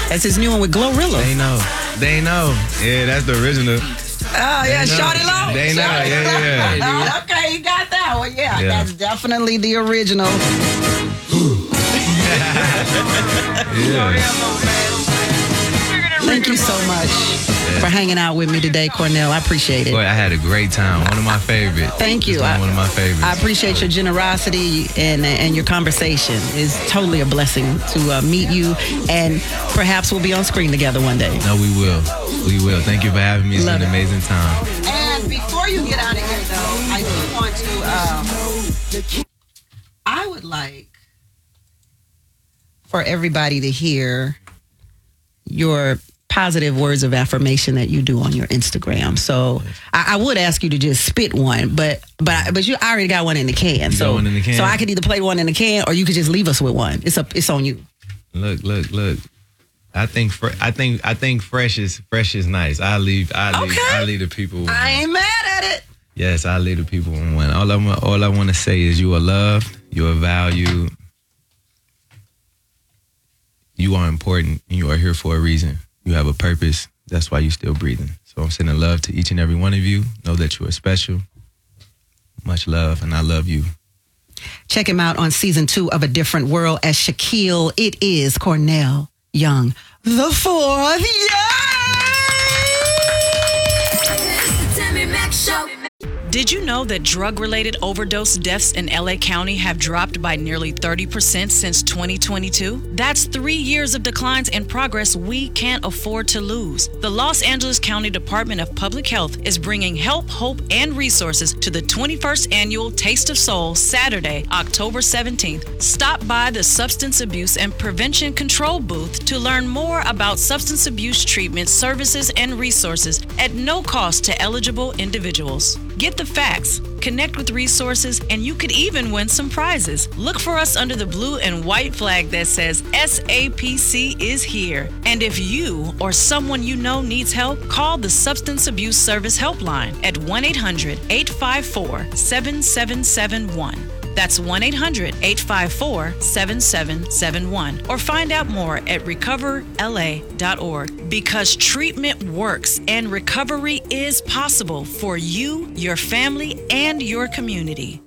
That's his new one with Glorilla. They know. Yeah, that's the original. Oh, yeah, Shawty Lo. They know, yeah. Okay, you got that one. Yeah, that's definitely the original. Thank you so much for hanging out with me today, Cornell. I appreciate it. Boy, I had a great time. One of my favorites. Thank you. One of my favorites. I appreciate your generosity and your conversation. It's totally a blessing to meet you, and perhaps we'll be on screen together one day. No, we will. We will. Thank you for having me. It's been an amazing time. And before you get out of here, though, I do want to, I would like for everybody to hear your positive words of affirmation that you do on your Instagram. So I would ask you to just spit one, but you already got one in the can. So one in the can? So I could either play one in the can or you could just leave us with one. It's on you. Look. I think fresh is nice. I leave the people with I ain't mad at it. Yes, I leave the people with one. All I want to say is you are loved, you are valued, you are important, and you are here for a reason. You have a purpose. That's why you're still breathing. So I'm sending love to each and every one of you. Know that you are special. Much love, and I love you. Check him out on season 2 of A Different World as Shaquille. It is Cornell Young the 4th. Did you know that drug-related overdose deaths in LA County have dropped by nearly 30% since 2022? That's 3 years of declines in progress we can't afford to lose. The Los Angeles County Department of Public Health is bringing help, hope, and resources to the 21st Annual Taste of Soul Saturday, October 17th. Stop by the Substance Abuse and Prevention Control booth to learn more about substance abuse treatment, services, and resources at no cost to eligible individuals. Get the facts, connect with resources, and you could even win some prizes. Look for us under the blue and white flag that says SAPC is here. And if you or someone you know needs help, call the Substance Abuse Service Helpline at 1-800-854-7771. That's 1-800-854-7771. Or find out more at recoverla.org. Because treatment works and recovery is possible for you, your family, and your community.